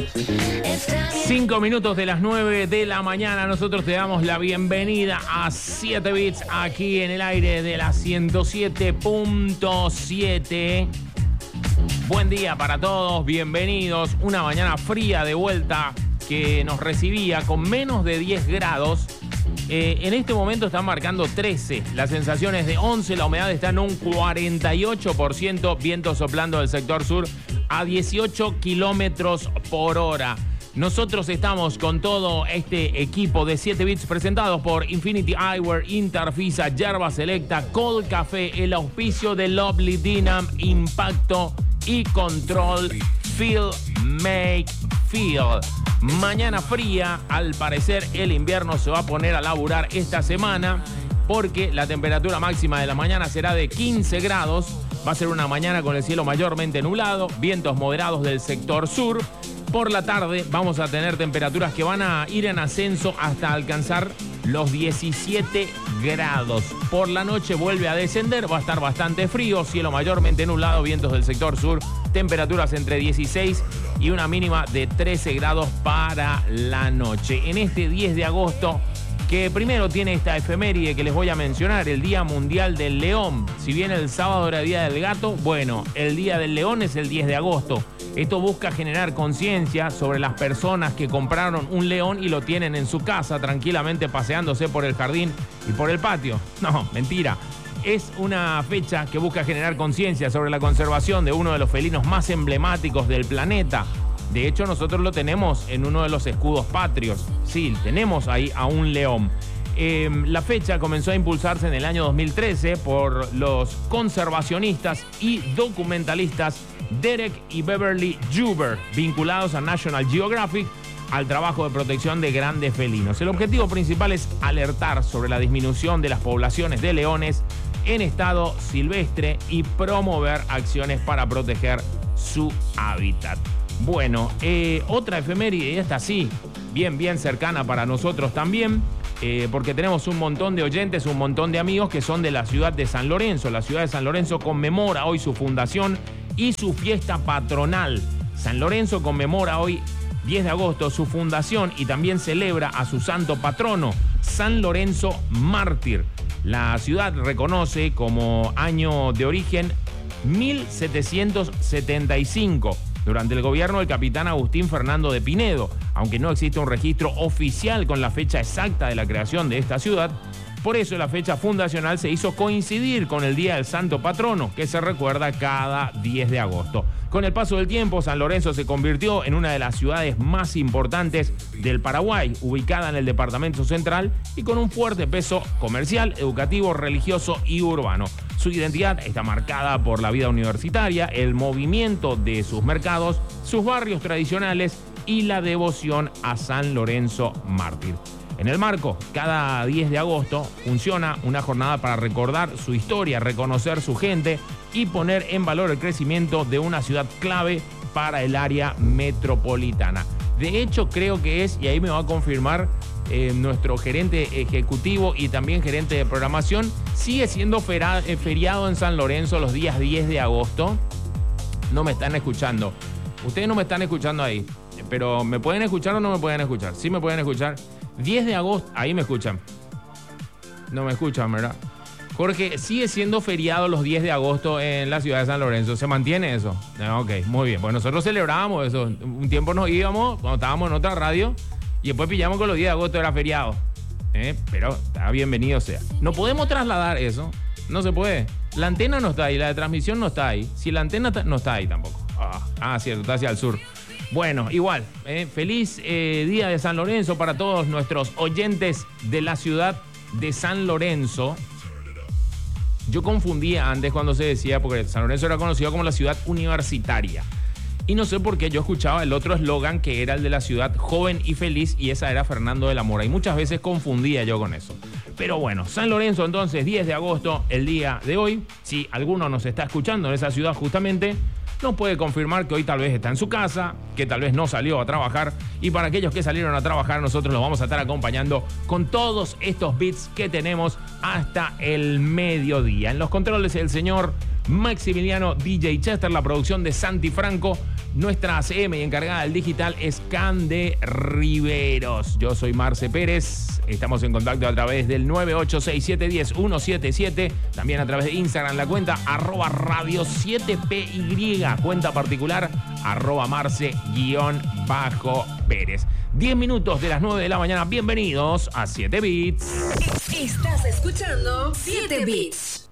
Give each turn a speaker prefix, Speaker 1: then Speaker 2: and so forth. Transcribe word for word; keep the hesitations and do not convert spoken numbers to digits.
Speaker 1: Cinco minutos de las nueve de la mañana. Nosotros te damos la bienvenida a siete Bits aquí en el aire de la ciento siete punto siete. Buen día para todos, bienvenidos. Una mañana fría de vuelta que nos recibía con menos de diez grados. Eh, en este momento están marcando trece, la sensación es de once, la humedad está en un cuarenta y ocho por ciento, viento soplando del sector sur a dieciocho kilómetros por hora. Nosotros estamos con todo este equipo de siete Bits presentados por Infinity Eyewear, Interfisa, Yerba Selecta, Cold Café, el auspicio de Lovely Dinam, Impacto y Control Feel Make Feel. Mañana fría, al parecer el invierno se va a poner a laburar esta semana porque la temperatura máxima de la mañana será de quince grados. Va a ser una mañana con el cielo mayormente nublado, vientos moderados del sector sur. Por la tarde vamos a tener temperaturas que van a ir en ascenso hasta alcanzar los diecisiete grados. Por la noche vuelve a descender, va a estar bastante frío, cielo mayormente nublado, vientos del sector sur, temperaturas entre dieciséis y una mínima de trece grados para la noche. En este diez de agosto, que primero tiene esta efeméride que les voy a mencionar, el Día Mundial del León. Si bien el sábado era el Día del Gato, bueno, el Día del León es el diez de agosto. Esto busca generar conciencia sobre las personas que compraron un león y lo tienen en su casa tranquilamente paseándose por el jardín y por el patio. No, mentira. Es una fecha que busca generar conciencia sobre la conservación de uno de los felinos más emblemáticos del planeta. De hecho, nosotros lo tenemos en uno de los escudos patrios. Sí, tenemos ahí a un león. Eh, la fecha comenzó a impulsarse en el año dos mil trece por los conservacionistas y documentalistas Derek y Beverly Juber, vinculados a National Geographic, al trabajo de protección de grandes felinos. El objetivo principal es alertar sobre la disminución de las poblaciones de leones en estado silvestre y promover acciones para proteger su hábitat. Bueno, eh, otra efeméride, y esta sí, bien, bien cercana para nosotros también, eh, porque tenemos un montón de oyentes, un montón de amigos que son de la ciudad de San Lorenzo. La ciudad de San Lorenzo conmemora hoy su fundación y su fiesta patronal. San Lorenzo conmemora hoy, diez de agosto, su fundación y también celebra a su santo patrono, San Lorenzo Mártir. La ciudad reconoce como año de origen mil setecientos setenta y cinco, durante el gobierno del capitán Agustín Fernando de Pinedo. Aunque no existe un registro oficial con la fecha exacta de la creación de esta ciudad, por eso la fecha fundacional se hizo coincidir con el Día del Santo Patrono, que se recuerda cada diez de agosto. Con el paso del tiempo, San Lorenzo se convirtió en una de las ciudades más importantes del Paraguay, ubicada en el departamento central y con un fuerte peso comercial, educativo, religioso y urbano. Su identidad está marcada por la vida universitaria, el movimiento de sus mercados, sus barrios tradicionales y la devoción a San Lorenzo Mártir. En el marco, cada diez de agosto funciona una jornada para recordar su historia, reconocer su gente y poner en valor el crecimiento de una ciudad clave para el área metropolitana. De hecho, creo que es, y ahí me va a confirmar eh, nuestro gerente ejecutivo y también gerente de programación, sigue siendo fera, eh, feriado en San Lorenzo los días diez de agosto. No me están escuchando. Ustedes no me están escuchando ahí, pero ¿me pueden escuchar o no me pueden escuchar? Sí me pueden escuchar. diez de agosto, ahí me escuchan. No me escuchan, ¿verdad? Jorge, sigue siendo feriado los diez de agosto en la ciudad de San Lorenzo. ¿Se mantiene eso? Ok, muy bien. Pues nosotros celebrábamos eso. Un tiempo nos íbamos, cuando estábamos en otra radio, y después pillamos que los diez de agosto era feriado. ¿Eh? Pero está bienvenido sea. No podemos trasladar eso. No se puede. La antena no está ahí, la de transmisión no está ahí. Si la antena no está ahí tampoco. Ah, ah cierto, está hacia el sur. Bueno, igual, eh, feliz eh, día de San Lorenzo para todos nuestros oyentes de la ciudad de San Lorenzo. Yo confundía antes cuando se decía, porque San Lorenzo era conocido como la ciudad universitaria. Y no sé por qué yo escuchaba el otro eslogan que era el de la ciudad joven y feliz, y esa era Fernando de la Mora. Y muchas veces confundía yo con eso. Pero bueno, San Lorenzo entonces, diez de agosto, el día de hoy. Si alguno nos está escuchando en esa ciudad justamente, nos puede confirmar que hoy tal vez está en su casa, que tal vez no salió a trabajar. Y para aquellos que salieron a trabajar, nosotros los vamos a estar acompañando con todos estos beats que tenemos hasta el mediodía. En los controles el señor Maximiliano D J Chester, la producción de Santi Franco. Nuestra A C M y encargada del digital es Cande Riveros. Yo soy Marce Pérez. Estamos en contacto a través del nueve ocho seis siete uno cero uno siete siete. También a través de Instagram, la cuenta arroba radio siete P Y. Cuenta particular arroba Marce guión bajo Pérez. diez minutos de las nueve de la mañana. Bienvenidos a siete Bits.
Speaker 2: Estás escuchando siete Bits.